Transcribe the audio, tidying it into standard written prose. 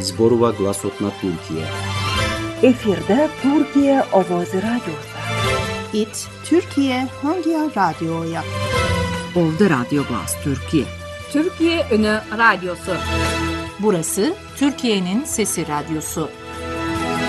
Zborova Glasotna Türkiye. Efirde Türkiye Ovozi Radyosu. It Türkiye Hangi Radyo'ya? Ovda Radyo Glas Türkiye. Türkiye Önü Radyosu. Burası Türkiye'nin Sesi Radyosu.